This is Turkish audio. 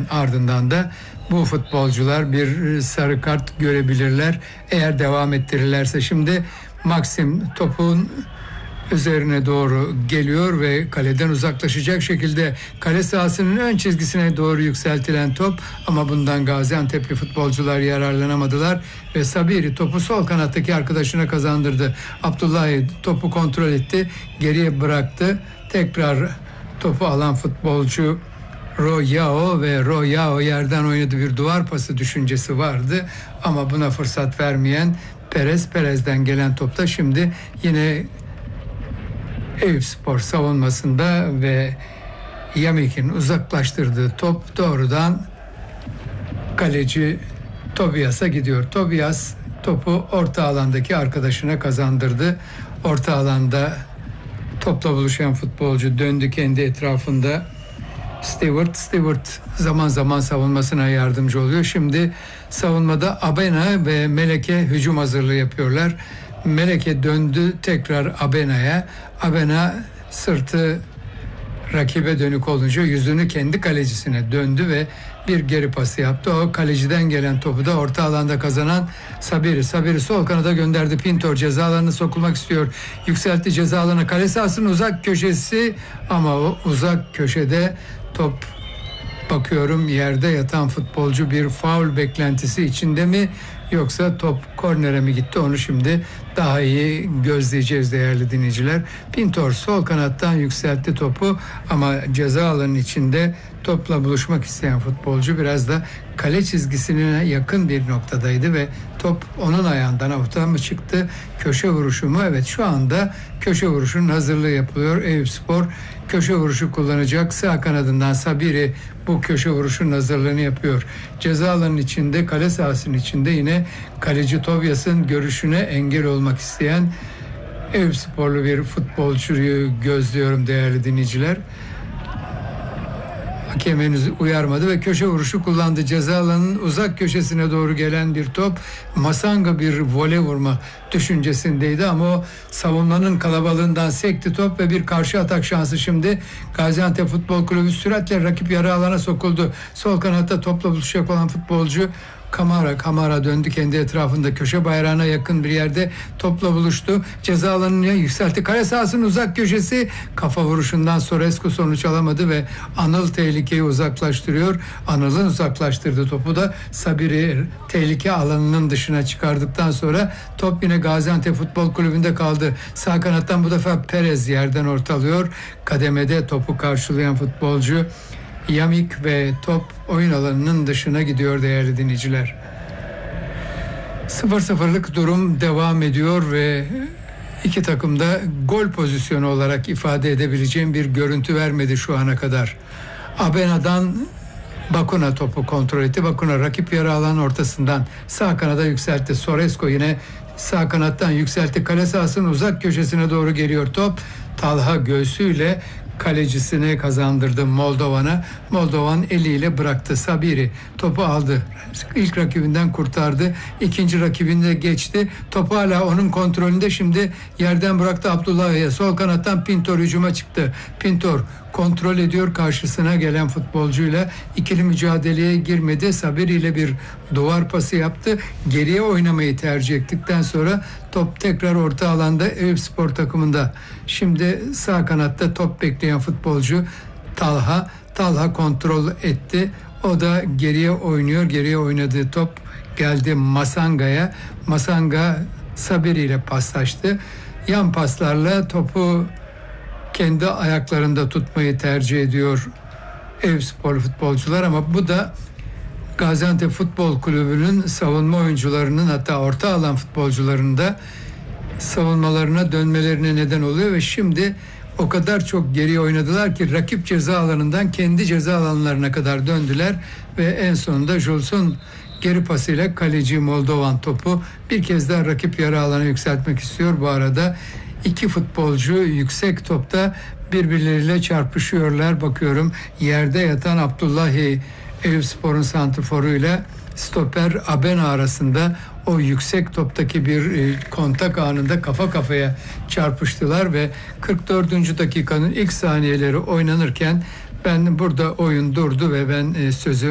Hemen ardından da bu futbolcular bir sarı kart görebilirler eğer devam ettirirlerse. Şimdi Maxim topun üzerine doğru geliyor ve kaleden uzaklaşacak şekilde kale sahasının ön çizgisine doğru yükseltilen top, ama bundan Gaziantep'li futbolcular yararlanamadılar ve Sabiri topu sol kanattaki arkadaşına kazandırdı. Abdullahi topu kontrol etti, geriye bıraktı. Tekrar topu alan futbolcu Royao ve Royao yerden oynadı, bir duvar pası düşüncesi vardı ama buna fırsat vermeyen Perez'den gelen topta şimdi yine Eyüpspor savunmasında ve Yamik'in uzaklaştırdığı top doğrudan kaleci Tobias'a gidiyor. Tobias topu orta alandaki arkadaşına kazandırdı. Orta alanda topla buluşan futbolcu döndü kendi etrafında. Stewart zaman zaman savunmasına yardımcı oluyor. Şimdi savunmada Abena ve Meleke hücum hazırlığı yapıyorlar. Meleke döndü tekrar Abena'ya. Abena sırtı rakibe dönük olunca yüzünü kendi kalecisine döndü ve bir geri pası yaptı. O kaleciden gelen topu da orta alanda kazanan Sabiri sol kanada gönderdi. Pintor ceza alanına sokulmak istiyor. Yükseltti ceza alanı, kale sahasının uzak köşesi, ama o uzak köşede top, bakıyorum yerde yatan futbolcu bir faul beklentisi içinde mi, yoksa top kornere mi gitti, onu şimdi daha iyi gözleyeceğiz değerli dinleyiciler. Pintor sol kanattan yükseltti topu ama ceza alanının içinde topla buluşmak isteyen futbolcu biraz da kale çizgisine yakın bir noktadaydı ve top onun ayağından avuta mı çıktı, köşe vuruşu mu? Evet, şu anda köşe vuruşunun hazırlığı yapılıyor. Eyüpspor köşe vuruşu kullanacak. Sağ kanadından Sabiri bu köşe vuruşunun hazırlığını yapıyor. Ceza alanının içinde, kale sahasının içinde yine kaleci Tobias'ın görüşüne engel olmak isteyen Eyüpsporlu bir futbolcuyu gözlüyorum değerli dinleyiciler. Hakem henüz uyarmadı ve köşe vuruşu kullandı. Ceza alanının uzak köşesine doğru gelen bir top, Masanga bir vole vurma düşüncesindeydi ama o savunmanın kalabalığından sekti top ve bir karşı atak şansı şimdi. Gaziantep Futbol Kulübü süratle rakip yarı alana sokuldu. Sol kanatta topla buluşacak olan futbolcu Kamara döndü kendi etrafında, köşe bayrağına yakın bir yerde topla buluştu. Ceza alanını yükseltti. Kale sahasının uzak köşesi, kafa vuruşundan Sorescu sonuç alamadı ve Anıl tehlikeyi uzaklaştırıyor. Anıl'ın uzaklaştırdığı topu da Sabiri tehlike alanının dışına çıkardıktan sonra top yine Gaziantep Futbol Kulübü'nde kaldı. Sağ kanattan bu defa Perez yerden ortalıyor. Kademede topu karşılayan futbolcu Yamik ve top oyun alanının dışına gidiyor değerli dinleyiciler. 0-0'lık durum devam ediyor ve iki takım da gol pozisyonu olarak ifade edebileceğim bir görüntü vermedi şu ana kadar. Abena'dan Bakuna topu kontrol etti. Bakuna rakip yarı alan ortasından sağ kanada yükseltti. Sorescu yine sağ kanattan yükseltti. Kale sahasının uzak köşesine doğru geliyor top. Talha göğsüyle kalecisine kazandırdı Moldovan'a. Moldovan eliyle bıraktı. Sabiri topu aldı. İlk rakibinden kurtardı. İkinci rakibinde geçti. Topu hala onun kontrolünde. Şimdi yerden bıraktı Abdullah'a. Sol kanattan Pintor hücuma çıktı. Pintor kontrol ediyor karşısına gelen futbolcuyla. İkili mücadeleye girmedi. Sabiri ile bir duvar pası yaptı. Geriye oynamayı tercih ettikten sonra top tekrar orta alanda Eyüpspor takımında. Şimdi sağ kanatta top bekleyen futbolcu Talha kontrol etti. O da geriye oynuyor. Geriye oynadığı top geldi Masanga'ya. Masanga Sabiri ile paslaştı. Yan paslarla topu kendi ayaklarında tutmayı tercih ediyor Eyüpspor futbolcular, ama bu da Gaziantep Futbol Kulübü'nün savunma oyuncularının, hatta orta alan futbolcularının da savunmalarına dönmelerine neden oluyor ve şimdi o kadar çok geriye oynadılar ki rakip ceza alanından kendi ceza alanlarına kadar döndüler ve en sonunda Jules'un geri pasıyla kaleci Moldovan topu bir kez daha rakip yarı alana yükseltmek istiyor. Bu arada iki futbolcu yüksek topta birbirleriyle çarpışıyorlar. Bakıyorum yerde yatan Abdullahi, Eyüpspor'un santrforuyla stoper Abena arasında o yüksek toptaki bir kontak anında kafa kafaya çarpıştılar ve 44. dakikanın ilk saniyeleri oynanırken burada oyun durdu ve ben sözü